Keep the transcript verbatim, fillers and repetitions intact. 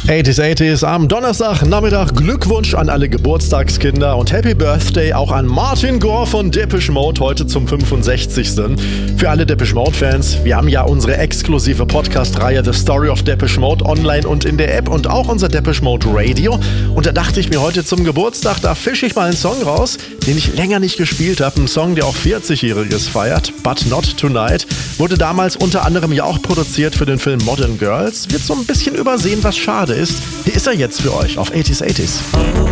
achtziger achtziger am Donnerstag Nachmittag. Glückwunsch an alle Geburtstagskinder und Happy Birthday auch an Martin Gore von Depeche Mode heute zum fünfundsechzigsten Für alle Depeche Mode Fans, wir haben ja unsere exklusive Podcast-Reihe The Story of Depeche Mode online und in der App und auch unser Depeche Mode Radio. Und da dachte ich mir heute zum Geburtstag, da fische ich mal einen Song raus, den ich länger nicht gespielt habe. Ein Song, der auch vierzigjähriges feiert, But Not Tonight. Wurde damals unter anderem ja auch produziert für den Film Modern Girls. Wird so ein bisschen übersehen, was schade ist. Hier ist er jetzt für euch auf achtziger achtziger.